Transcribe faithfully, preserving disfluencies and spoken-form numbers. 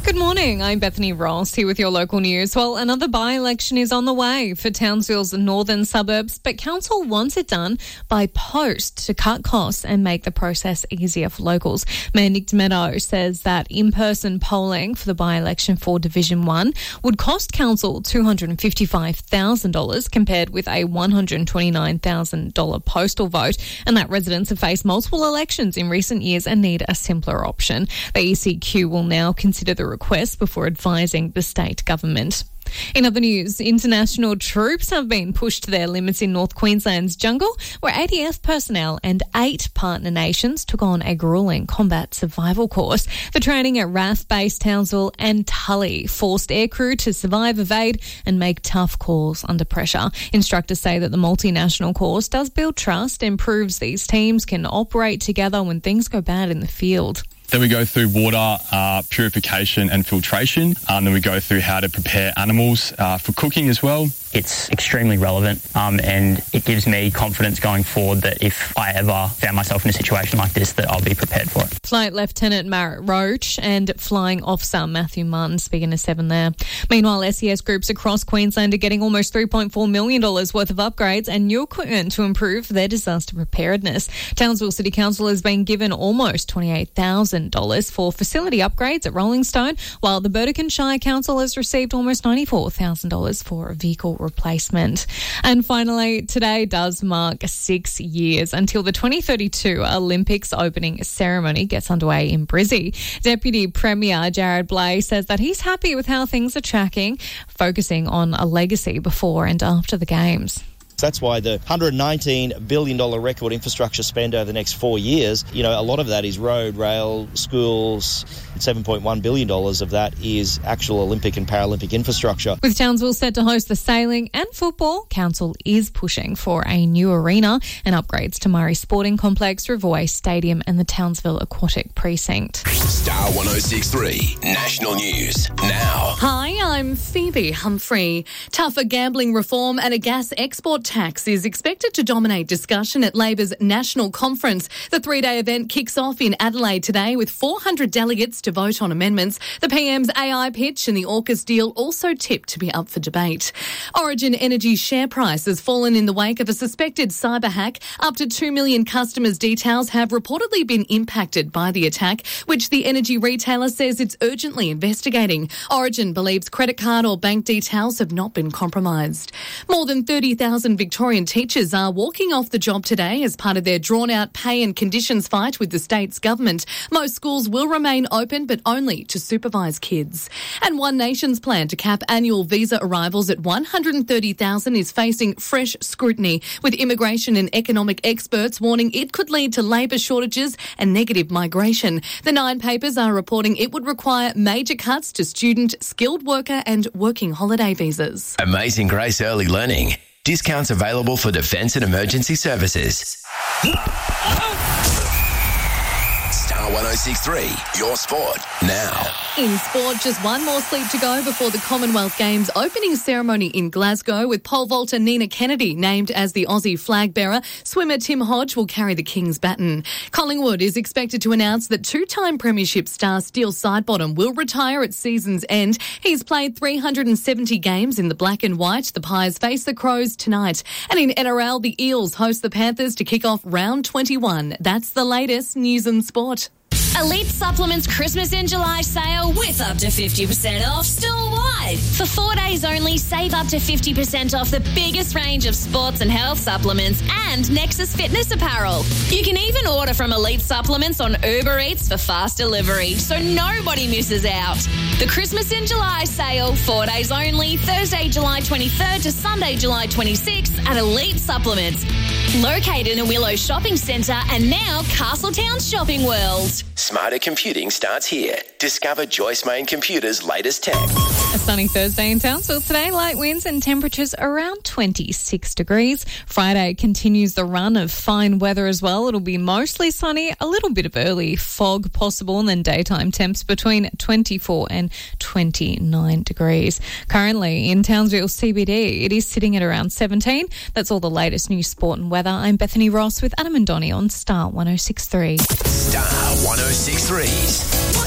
Good morning, I'm Bethany Ross here with your local news. Well, another by-election is on the way for Townsville's northern suburbs, but council wants it done by post to cut costs and make the process easier for locals. Mayor Nick Meadow says that in-person polling for the by-election for Division one would cost council two hundred fifty-five thousand dollars compared with a one hundred twenty-nine thousand dollars postal vote, and that residents have faced multiple elections in recent years and need a simpler option. The E C Q will now consider the request before advising the state government. In other news, international troops have been pushed to their limits in North Queensland's jungle, where A D F personnel and eight partner nations took on a gruelling combat survival course. The training at R A F Base Townsville and Tully forced aircrew to survive, evade and make tough calls under pressure. Instructors say that the multinational course does build trust and proves these teams can operate together when things go bad in the field. Then we go through water uh, purification and filtration. Um, then we go through how to prepare animals uh, for cooking as well. It's extremely relevant um, and it gives me confidence going forward that if I ever found myself in a situation like this, that I'll be prepared for it. Flight Lieutenant Marek Roach and Flying Officer Matthew Martin speaking to Seven there. Meanwhile, S E S groups across Queensland are getting almost three point four million dollars worth of upgrades and new equipment to improve their disaster preparedness. Townsville City Council has been given almost twenty-eight thousand dollars for facility upgrades at Rolling Stone, while the Burdekin Shire Council has received almost ninety-four thousand dollars for a vehicle replacement. And finally, today does mark six years until the twenty thirty-two Olympics opening ceremony gets underway in Brizzy. Deputy Premier Jared Blay says that he's happy with how things are tracking, focusing on a legacy before and after the Games. That's why the one hundred nineteen billion dollars record infrastructure spend over the next four years, you know, a lot of that is road, rail, schools. seven point one billion dollars of that is actual Olympic and Paralympic infrastructure. With Townsville set to host the sailing and football, council is pushing for a new arena and upgrades to Murray Sporting Complex, Riverway Stadium and the Townsville Aquatic Precinct. Star one oh six point three National News now. Hi, I'm Phoebe Humphrey. Tougher gambling reform and a gas export tax is expected to dominate discussion at Labor's National Conference. The three-day event kicks off in Adelaide today with four hundred delegates to vote on amendments. The P M's A I pitch and the AUKUS deal also tipped to be up for debate. Origin Energy's share price has fallen in the wake of a suspected cyber hack. Up to two million customers' details have reportedly been impacted by the attack, which the energy retailer says it's urgently investigating. Origin believes credit card or bank details have not been compromised. More than thirty thousand Victorian teachers are walking off the job today as part of their drawn-out pay and conditions fight with the state's government. Most schools will remain open, but only to supervise kids. And One Nation's plan to cap annual visa arrivals at one hundred thirty thousand is facing fresh scrutiny, with immigration and economic experts warning it could lead to labour shortages and negative migration. The Nine papers are reporting it would require major cuts to student, skilled worker and working holiday visas. Amazing Grace Early Learning. Discounts available for defence and emergency services. Star one oh six point three, your sport now. In sport, just one more sleep to go before the Commonwealth Games opening ceremony in Glasgow, with pole vaulter Nina Kennedy named as the Aussie flag bearer. Swimmer Tim Hodge will carry the King's baton. Collingwood is expected to announce that two-time premiership star Steele Sidebottom will retire at season's end. He's played three hundred seventy games in the black and white. The Pies face the Crows tonight. And in N R L, the Eels host the Panthers to kick off round twenty-one. That's the latest news and sport. Elite Supplements Christmas in July sale with up to fifty percent off store-wide. For four days only, save up to fifty percent off the biggest range of sports and health supplements and Nexus Fitness apparel. You can even order from Elite Supplements on Uber Eats for fast delivery, so nobody misses out. The Christmas in July sale, four days only, Thursday, July twenty-third to Sunday, July twenty-sixth at Elite Supplements. Located in Willow Shopping Centre and now Castletown Shopping World. Smarter computing starts here. Discover Joyce Main Computers' latest tech. A sunny Thursday in Townsville today. Light winds and temperatures around twenty-six degrees. Friday continues the run of fine weather as well. It'll be mostly sunny, a little bit of early fog possible, and then daytime temps between twenty-four and twenty-nine degrees. Currently in Townsville C B D, it is sitting at around seventeen. That's all the latest news, sport and weather. I'm Bethany Ross with Adam and Donnie on Star one oh six point three. Star one oh six point three.